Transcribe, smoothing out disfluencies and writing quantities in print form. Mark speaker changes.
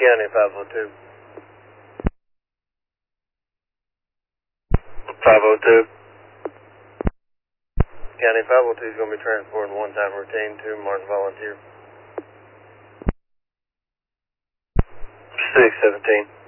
Speaker 1: County 502. 502. County 502 is going to be transporting one-time routine to Martin Volunteer. 617.